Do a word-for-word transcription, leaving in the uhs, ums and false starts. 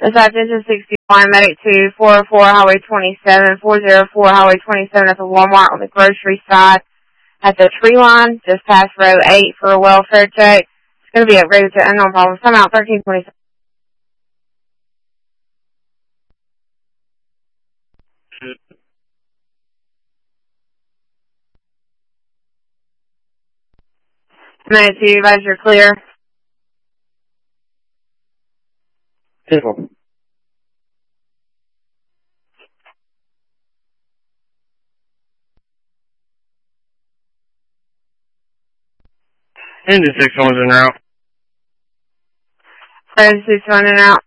Dispatch engine sixty-one, medic two, four oh four Highway twenty-seven, four oh four Highway twenty-seven at the Walmart on the grocery side at the tree line, just past row eight for a welfare check. It's going to be upgraded to unknown problem. Come out thirteen twenty-seven. Medic two, advise you're clear. Simple. Engine six one's in route. Engine six one in out.